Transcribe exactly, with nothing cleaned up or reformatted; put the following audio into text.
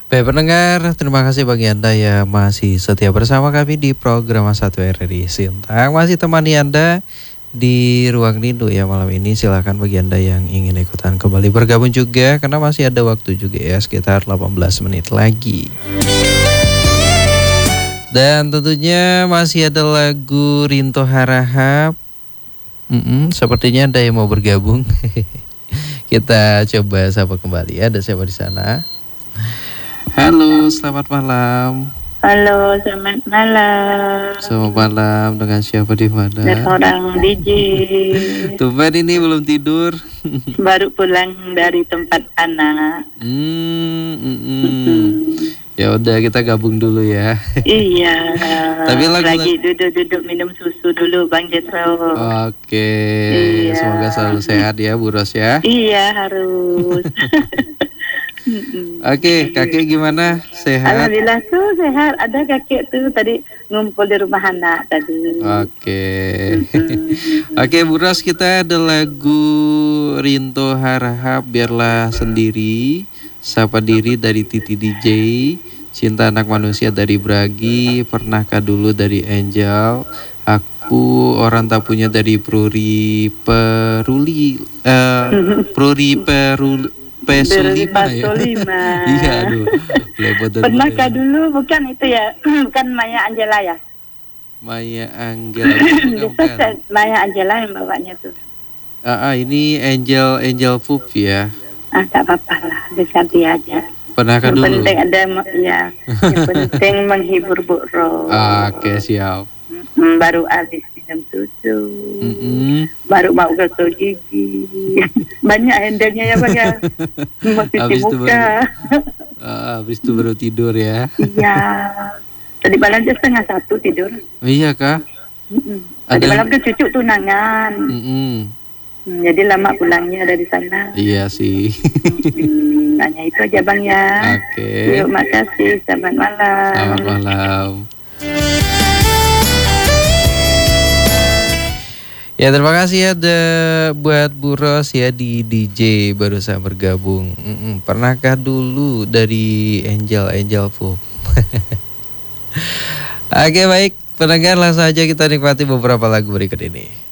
Baik pendengar, terima kasih bagi Anda yang masih setia bersama kami di program satu R R I Sintang. Masih temani Anda di Ruang Rindu ya malam ini. Silakan bagi Anda yang ingin ikutan kembali bergabung juga, karena masih ada waktu juga ya, sekitar delapan belas menit lagi. Dan tentunya masih ada lagu Rinto Harahap. Mm-mm, sepertinya ada yang mau bergabung. Kita coba sapa kembali. Ada siapa di sana? Halo, selamat malam. Halo, selamat malam. Selamat malam, dengan siapa di mana? Dan orang D J. Tumben ini belum tidur. Baru pulang dari tempat anak. Hmm, mm, mm. Ya udah, kita gabung dulu ya. Iya. Tapi lagu lagi duduk-duduk minum susu dulu, Bang Jetro. Oke, iya. Semoga selalu sehat ya, Bu Ros ya. Iya, harus. Oke, kakek gimana? Sehat? Alhamdulillah tuh sehat. Ada kakek tuh tadi ngumpul di rumah anak tadi. Oke. Oke, Bu Ros, kita ada lagu Rinto Harahap, Biarlah Sendiri, Sapa Diri dari Titi D J, Cinta Anak Manusia dari Bragi, Pernahkah Dulu dari Angel, Aku Orang Tak Punya dari Pruri Peruli, uh, Pruri Peruli Peso lima ya. Iya, aduh. Pernahkah dulu, bukan itu ya? Bukan Maya Angela ya? Maya Angela. Bukan. Maya Angela yang bawanya tuh. Ah, ah ini Angel Angel Pup ya. Ah, tak apa-apa lah, diganti aja. Pernahkah yang dulu? Yang penting ada ya. Yang penting menghibur Bu Ro. Oke, siap. Hmm, baru habis minum susu, Mm-mm. baru mau gosok gigi, banyak handlenya ya Bang ya, mau cuci muka. Ah, habis itu baru tidur ya? Iya, tadi malam jam setengah satu tidur. Iya kah? Mm-mm. Tadi Ada... malam ke cucu tunangan, Mm-mm. hmm, jadi lama pulangnya dari sana. Iya sih. hmm, hanya itu aja Bang ya. Oke. Okay. Yuk, makasih. Selamat malam. Selamat malam. Ya, terima kasih ya de, buat Bu Ros ya di D J barusan bergabung. Mm-mm. Pernahkah dulu dari Angel Angel Pup. Oke, baik pendengar, langsung saja kita nikmati beberapa lagu berikut ini.